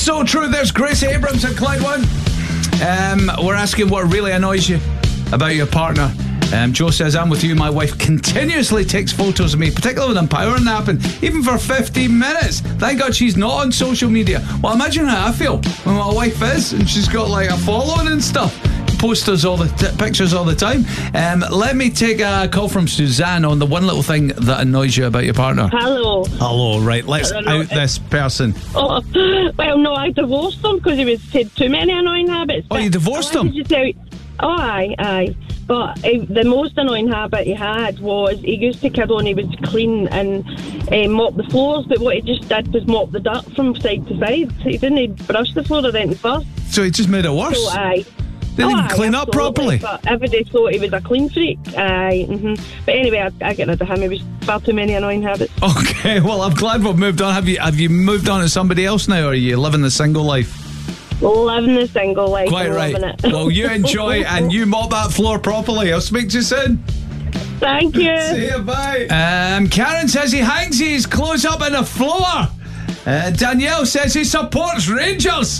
so true. There's Grace Abrams at Clyde One. We're asking what really annoys you about your partner. Joe says, I'm with you. My wife continuously takes photos of me, particularly when I'm power napping, even for 15 minutes. Thank God she's not on social media. Well, imagine how I feel when my wife is, and she's got like a following and stuff. Posters all the pictures all the time. Let me take a call from Suzanne on the one little thing that annoys you about your partner. Hello. Hello, right, let's out this person. Oh, well, no, I divorced him because he had too many annoying habits. Oh, you divorced him? Oh, aye. But the most annoying habit he had was he used to kid on he was clean and mop the floors, but what he just did was mop the dirt from side to side. He didn't brush the floor or anything first. So he just made it worse? So, aye. Didn't even clean up properly? But everybody thought he was a clean freak. Aye. But anyway, I get rid of him. He was far too many annoying habits. Okay, well, I'm glad we've moved on. Have you moved on to somebody else now, or are you living the single life? Living the single life. Quite right. Well, you enjoy and you mop that floor properly. I'll speak to you soon. Thank you. See you, bye. Karen says he hangs his clothes up in the floor. Danielle says he supports Rangers.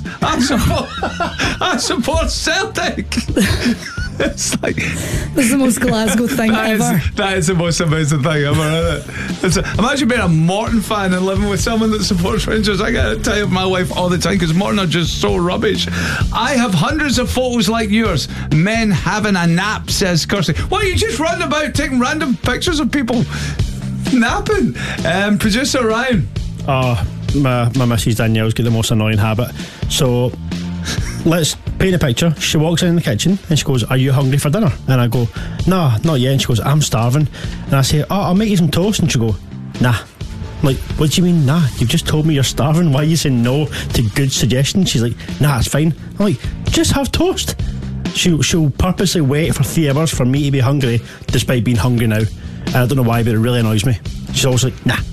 I support Celtic. It's like, this is the most Glasgow thing ever. That is the most amazing thing ever, isn't it? Imagine being a Morton fan and living with someone that supports Rangers. I get to tell my wife all the time because Morton are just so rubbish. I have hundreds of photos like yours. Men having a nap, says Kirsty. Why you just run about taking random pictures of people napping? Producer Ryan. My missus Danielle's got the most annoying habit. So let's paint a picture. She walks in the kitchen and she goes, are you hungry for dinner? And I go, nah, not yet. And she goes, I'm starving. And I say, I'll make you some toast. And she go, nah. I'm like, what do you mean nah? You've just told me you're starving. Why are you saying no to good suggestions? She's like, nah, it's fine. I'm like, just have toast. She'll purposely wait for 3 hours for me to be hungry despite being hungry now. And I don't know why, but it really annoys me. She's always like, nah.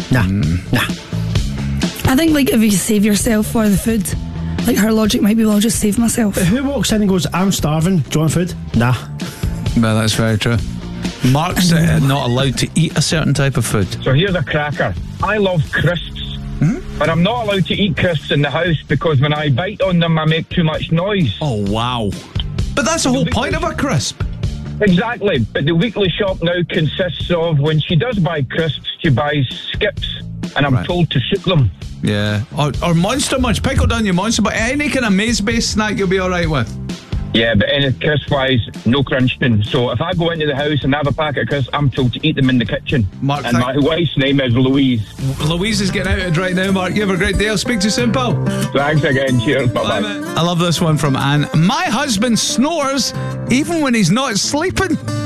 I think like if you save yourself for the food, like her logic might be, well, I'll just save myself. But who walks in and goes, I'm starving, do you want food? Nah. Well, that's very true. Mark's not allowed to eat a certain type of food. So here's a cracker. I love crisps, but I'm not allowed to eat crisps in the house because when I bite on them I make too much noise. Oh wow. But that's the whole point of a crisp. Exactly, but the weekly shop now consists of, when she does buy crisps, she buys Skips, and I'm told to shoot them. Yeah, or Monster Munch. Pickle down your Monster, but any kind of maize-based snack you'll be alright with. Yeah, but any crisp-wise, no crunching. So if I go into the house and have a packet of crisps, I'm told to eat them in the kitchen. Mark, and my wife's name is Louise. Louise is getting out of it right now, Mark. You have a great day. I'll speak to you soon, pal. Thanks again. Cheers. Bye-bye. I love this one from Anne. My husband snores even when he's not sleeping.